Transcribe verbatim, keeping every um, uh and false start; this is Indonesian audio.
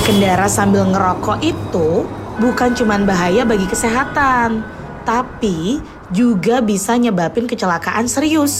Berkendara sambil ngerokok itu bukan cuma bahaya bagi kesehatan, tapi juga bisa nyebabin kecelakaan serius.